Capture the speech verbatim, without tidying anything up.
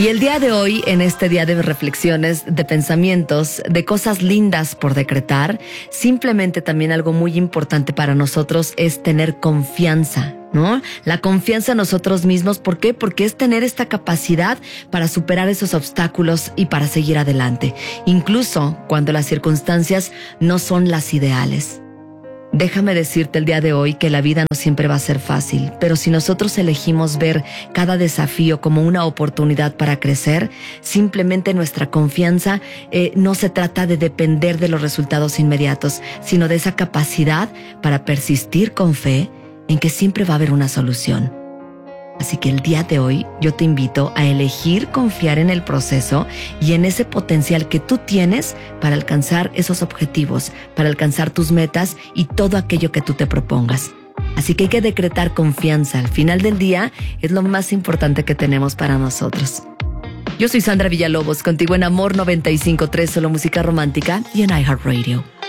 Y el día de hoy, en este día de reflexiones, de pensamientos, de cosas lindas por decretar, simplemente también algo muy importante para nosotros es tener confianza, ¿no? La confianza en nosotros mismos. ¿Por qué? Porque es tener esta capacidad para superar esos obstáculos y para seguir adelante, incluso cuando las circunstancias no son las ideales. Déjame decirte el día de hoy que la vida no siempre va a ser fácil, pero si nosotros elegimos ver cada desafío como una oportunidad para crecer, simplemente nuestra confianza eh, no se trata de depender de los resultados inmediatos, sino de esa capacidad para persistir con fe en que siempre va a haber una solución. Así que el día de hoy yo te invito a elegir confiar en el proceso y en ese potencial que tú tienes para alcanzar esos objetivos, para alcanzar tus metas y todo aquello que tú te propongas. Así que hay que decretar confianza. Al final del día es lo más importante que tenemos para nosotros. Yo soy Sandra Villalobos, contigo en Amor noventa y cinco punto tres, solo música romántica y en iHeartRadio.